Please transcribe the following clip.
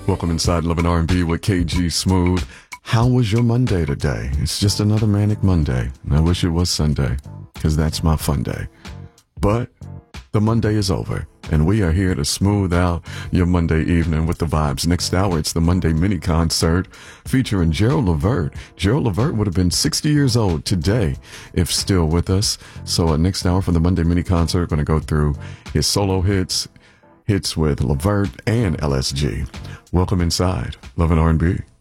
Welcome inside Love and R&B with KG Smooth. How was your Monday today? It's just another manic Monday. I wish it was Sunday, because that's my fun day. But the Monday is over, and we are here to smooth out your Monday evening with the vibes. Next hour, it's the Monday mini concert featuring Gerald Levert. Gerald Levert would have been 60 years old today if still with us. So next hour for the Monday mini concert, going to go through his solo hits with Levert and LSG. Welcome inside Love and R&B.